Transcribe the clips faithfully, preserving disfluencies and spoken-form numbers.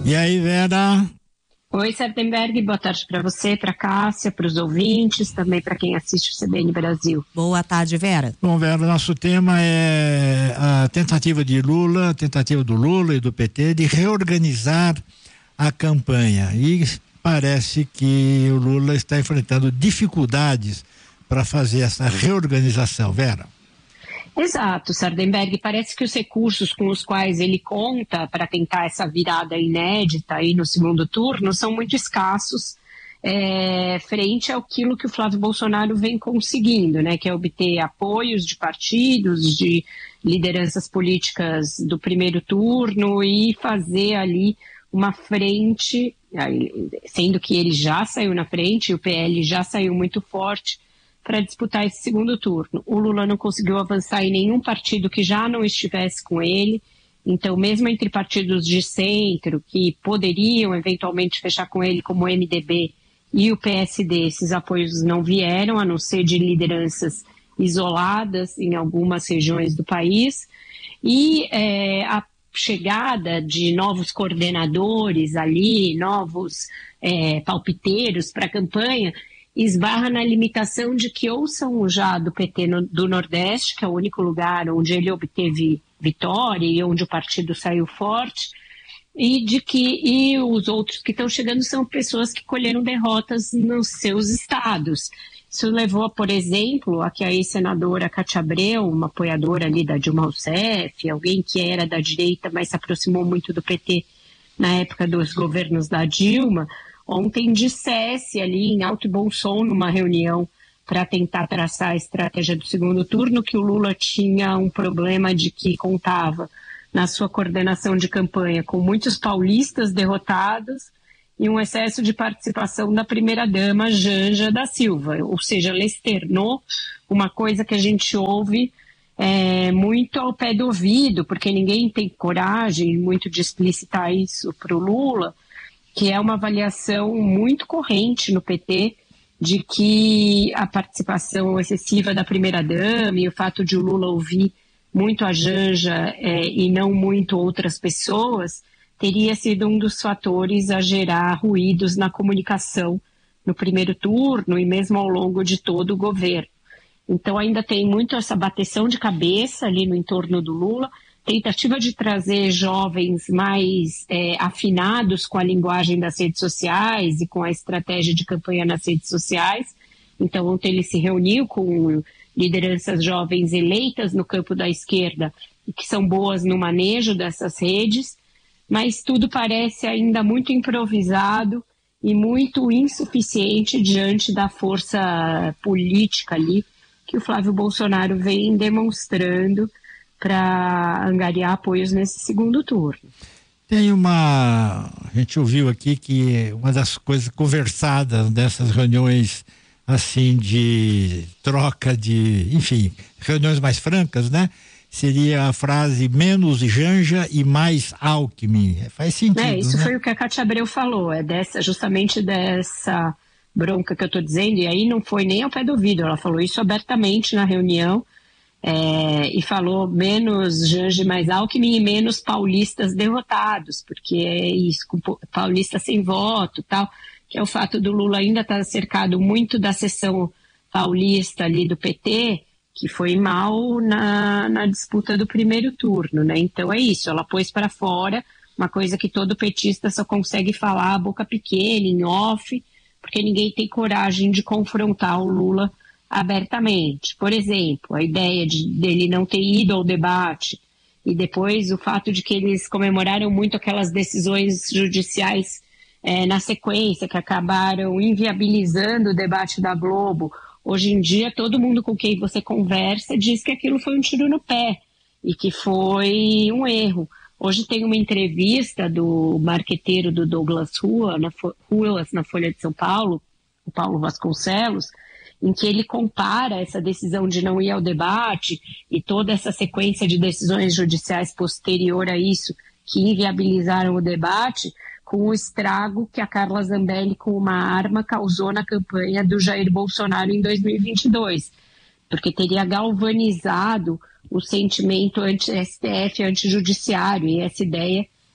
E aí, Vera? Oi, Sardenberg, boa tarde para você, para Cássia, para os ouvintes, também para quem assiste o C B N Brasil. Boa tarde, Vera. Bom, Vera, nosso tema é a tentativa de Lula, a tentativa do Lula e do P T de reorganizar a campanha. E parece que o Lula está enfrentando dificuldades para fazer essa reorganização, Vera. Exato, Sardenberg, parece que os recursos com os quais ele conta para tentar essa virada inédita aí no segundo turno são muito escassos é, frente àquilo que o Flávio Bolsonaro vem conseguindo, né, que é obter apoios de partidos, de lideranças políticas do primeiro turno e fazer ali uma frente, sendo que ele já saiu na frente e o P L já saiu muito forte para disputar esse segundo turno. O Lula não conseguiu avançar em nenhum partido que já não estivesse com ele, então mesmo entre partidos de centro que poderiam eventualmente fechar com ele, como o M D B e o P S D, esses apoios não vieram, a não ser de lideranças isoladas em algumas regiões do país, e é, a chegada de novos coordenadores ali, novos é, palpiteiros para a campanha, esbarra na limitação de que ou são já do P T no, do Nordeste, que é o único lugar onde ele obteve vitória e onde o partido saiu forte, e de que e os outros que estão chegando são pessoas que colheram derrotas nos seus estados. Isso levou, por exemplo, a que a ex-senadora Cátia Abreu, uma apoiadora ali da Dilma Rousseff, alguém que era da direita, mas se aproximou muito do P T na época dos governos da Dilma, ontem dissesse ali em alto e bom som numa reunião para tentar traçar a estratégia do segundo turno que o Lula tinha um problema de que contava na sua coordenação de campanha com muitos paulistas derrotados e um excesso de participação da primeira-dama Janja da Silva, ou seja, ela externou uma coisa que a gente ouve é, muito ao pé do ouvido, porque ninguém tem coragem muito de explicitar isso para o Lula, que é uma avaliação muito corrente no P T de que a participação excessiva da primeira-dama e o fato de o Lula ouvir muito a Janja é, e não muito outras pessoas, teria sido um dos fatores a gerar ruídos na comunicação no primeiro turno e mesmo ao longo de todo o governo. Então ainda tem muito essa bateção de cabeça ali no entorno do Lula, tentativa de trazer jovens mais é, afinados com a linguagem das redes sociais e com a estratégia de campanha nas redes sociais. Então, ontem ele se reuniu com lideranças jovens eleitas no campo da esquerda e que são boas no manejo dessas redes, mas tudo parece ainda muito improvisado e muito insuficiente diante da força política ali que o Flávio Bolsonaro vem demonstrando para angariar apoios nesse segundo turno. Tem uma... A gente ouviu aqui que uma das coisas conversadas dessas reuniões, assim, de troca de... Enfim, reuniões mais francas, né? Seria a frase menos Janja e mais Alckmin. Faz sentido, é, isso, né? Foi o que a Cátia Abreu falou, é dessa, justamente dessa bronca que eu estou dizendo, e aí não foi nem ao pé do ouvido, ela falou isso abertamente na reunião, É, e falou menos Janja mais Alckmin e menos paulistas derrotados, porque é isso, com paulista sem voto, tal, que é o fato do Lula ainda estar cercado muito da seção paulista ali do P T, que foi mal na, na disputa do primeiro turno, né? Então é isso, ela pôs para fora uma coisa que todo petista só consegue falar a boca pequena, em off, porque ninguém tem coragem de confrontar o Lula abertamente. Por exemplo, a ideia de dele não ter ido ao debate e depois o fato de que eles comemoraram muito aquelas decisões judiciais é, na sequência, que acabaram inviabilizando o debate da Globo. Hoje em dia, todo mundo com quem você conversa diz que aquilo foi um tiro no pé e que foi um erro. Hoje tem uma entrevista do marqueteiro do Douglas Ruas na, Ruas, na Folha de São Paulo, o Paulo Vasconcelos, em que ele compara essa decisão de não ir ao debate e toda essa sequência de decisões judiciais posterior a isso que inviabilizaram o debate com o estrago que a Carla Zambelli com uma arma causou na campanha do Jair Bolsonaro em dois mil e vinte e dois, porque teria galvanizado o sentimento anti-S T F, anti-judiciário, e essa ideia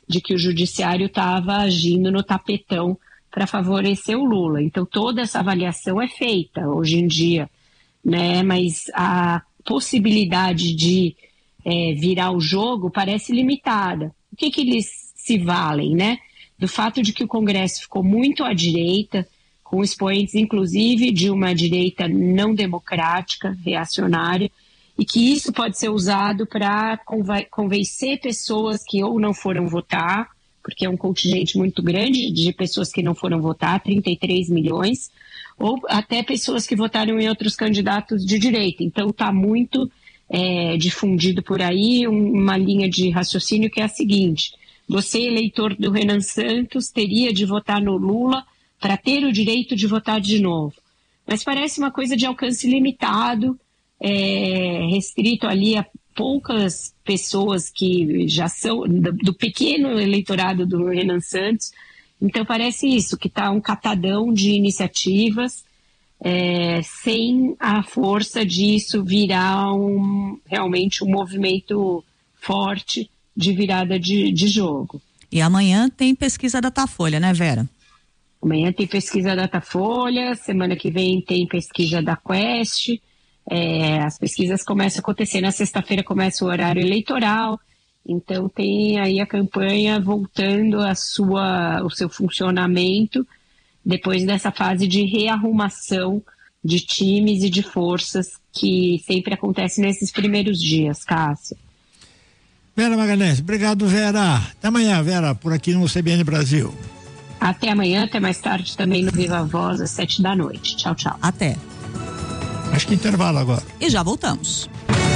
de que o judiciário estava agindo no tapetão para favorecer o Lula. Então, toda essa avaliação é feita hoje em dia, né? Mas a possibilidade de é, virar o jogo parece limitada. O que, que eles se valem, né? Do fato de que o Congresso ficou muito à direita, com expoentes, inclusive, de uma direita não democrática, reacionária, e que isso pode ser usado para convencer pessoas que ou não foram votar, porque é um contingente muito grande de pessoas que não foram votar, trinta e três milhões, ou até pessoas que votaram em outros candidatos de direita. Então está muito é, difundido por aí uma linha de raciocínio que é a seguinte: você, eleitor do Renan Santos, teria de votar no Lula para ter o direito de votar de novo. Mas parece uma coisa de alcance limitado, É, restrito ali a poucas pessoas que já são do, do pequeno eleitorado do Renan Santos. Então parece isso, que está um catadão de iniciativas é, sem a força disso virar um, realmente um movimento forte de virada de, de jogo. E amanhã tem pesquisa Datafolha, né, Vera? Amanhã tem pesquisa Datafolha, semana que vem tem pesquisa da Quest. É, as pesquisas começam a acontecer, na sexta-feira começa o horário eleitoral, então tem aí a campanha voltando a sua, o seu funcionamento depois dessa fase de rearrumação de times e de forças que sempre acontece nesses primeiros dias, Cássio. Vera Magalhães, obrigado, Vera. Até amanhã, Vera, por aqui no C B N Brasil. Até amanhã, até mais tarde também no Viva Voz, às sete da noite. Tchau, tchau. Até. Acho que intervalo agora. E já voltamos.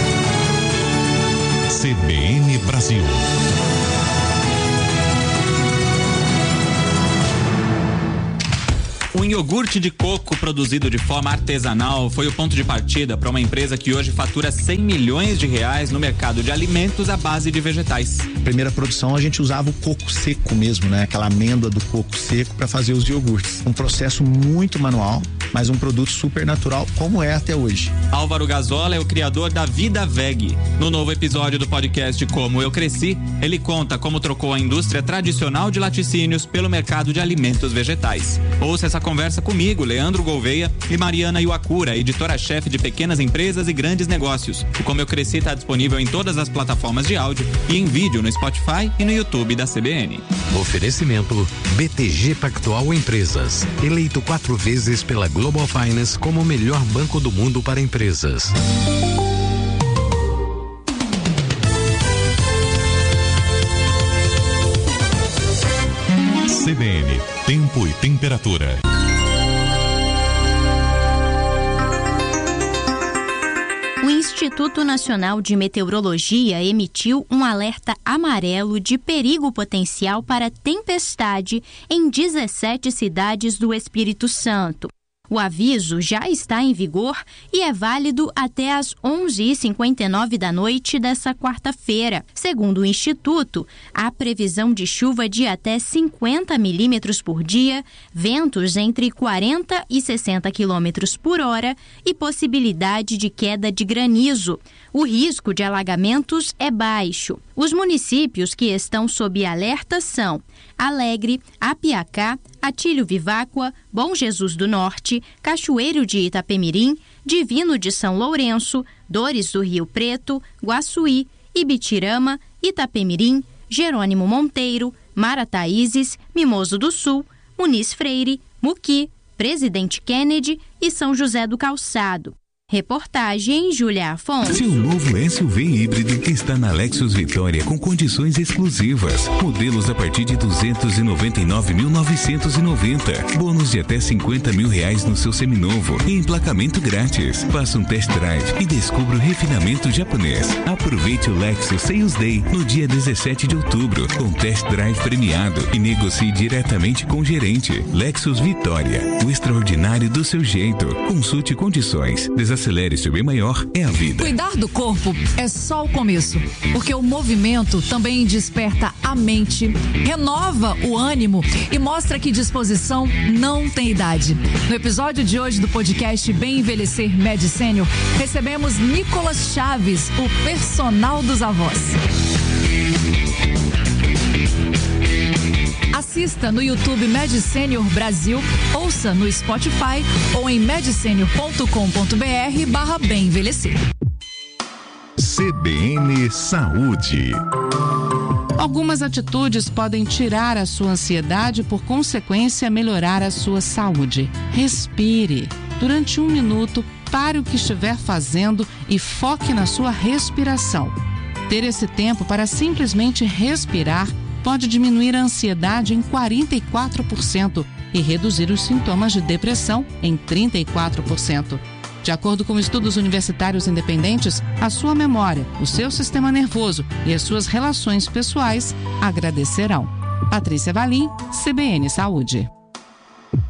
C B N Brasil. Um iogurte de coco produzido de forma artesanal foi o ponto de partida para uma empresa que hoje fatura cem milhões de reais no mercado de alimentos à base de vegetais. Primeira produção a gente usava o coco seco mesmo, né? Aquela amêndoa do coco seco para fazer os iogurtes. Um processo muito manual, mas um produto super natural como é até hoje. Álvaro Gazola é o criador da Vida Veg. No novo episódio do podcast Como Eu Cresci, ele conta como trocou a indústria tradicional de laticínios pelo mercado de alimentos vegetais. Ouça essa conversa comigo, Leandro Gouveia, e Mariana Iwakura, editora-chefe de pequenas empresas e grandes negócios. O Como Eu Cresci está disponível em todas as plataformas de áudio e em vídeo no Spotify e no YouTube da C B N. Oferecimento B T G Pactual Empresas, eleito quatro vezes pela Global Finance como o melhor banco do mundo para empresas. C B N, tempo e temperatura. O Instituto Nacional de Meteorologia emitiu um alerta amarelo de perigo potencial para tempestade em dezessete cidades do Espírito Santo. O aviso já está em vigor e é válido até às onze e cinquenta e nove da noite dessa quarta-feira. Segundo o Instituto, há previsão de chuva de até cinquenta milímetros por dia, ventos entre quarenta e sessenta quilômetros por hora e possibilidade de queda de granizo. O risco de alagamentos é baixo. Os municípios que estão sob alerta são Alegre, Apiacá, Atílio Viváqua, Bom Jesus do Norte, Cachoeiro de Itapemirim, Divino de São Lourenço, Dores do Rio Preto, Guaçuí, Ibitirama, Itapemirim, Jerônimo Monteiro, Marataízes, Mimoso do Sul, Muniz Freire, Muqui, Presidente Kennedy e São José do Calçado. Reportagem Júlia Afonso. Seu novo S U V híbrido está na Lexus Vitória com condições exclusivas. Modelos a partir de duzentos e noventa e nove mil novecentos e noventa. Bônus de até cinquenta mil reais no seu seminovo e emplacamento grátis. Faça um test drive e descubra o refinamento japonês. Aproveite o Lexus Sales Day no dia dezessete de outubro com test drive premiado e negocie diretamente com o gerente. Lexus Vitória, o extraordinário do seu jeito. Consulte condições. Desacelere seu bem maior é a vida. Cuidar do corpo é só o começo, porque o movimento também desperta a mente, renova o ânimo e mostra que disposição não tem idade. No episódio de hoje do podcast Bem Envelhecer Med Sênior, recebemos Nicolas Chaves, o personal dos avós. Assista no YouTube Med Senior Brasil, ouça no Spotify ou em medsenior ponto com ponto br barra bem envelhecer. C B N Saúde. Algumas atitudes podem tirar a sua ansiedade e, por consequência, melhorar a sua saúde. Respire. Durante um minuto, pare o que estiver fazendo e foque na sua respiração. Ter esse tempo para simplesmente respirar pode diminuir a ansiedade em quarenta e quatro por cento e reduzir os sintomas de depressão em trinta e quatro por cento. De acordo com estudos universitários independentes, a sua memória, o seu sistema nervoso e as suas relações pessoais agradecerão. Patrícia Valim, C B N Saúde.